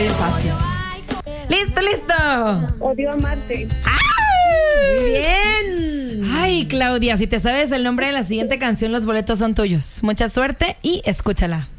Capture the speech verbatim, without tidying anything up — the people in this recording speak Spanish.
Fácil. Listo, listo. Odio amarte. Muy bien. Ay, Claudia, si te sabes el nombre de la siguiente canción, los boletos son tuyos. Mucha suerte y escúchala.